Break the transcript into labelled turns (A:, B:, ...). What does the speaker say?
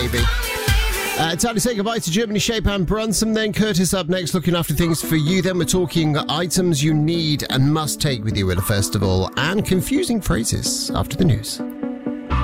A: baby. Time to say goodbye to Germany, Shape and Brunson. Then Curtis up next, looking after things for you. Then we're talking items you need and must take with you at a festival and confusing phrases after the news.